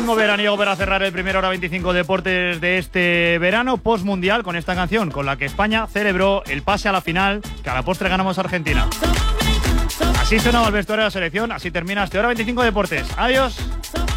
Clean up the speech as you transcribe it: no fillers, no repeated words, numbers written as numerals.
ritmo veraniego para cerrar el primer Hora 25 Deportes de este verano post-mundial con esta canción con la que España celebró el pase a la final, que a la postre ganamos a Argentina. Así sonaba el vestuario de la selección, así termina este Hora 25 Deportes. Adiós.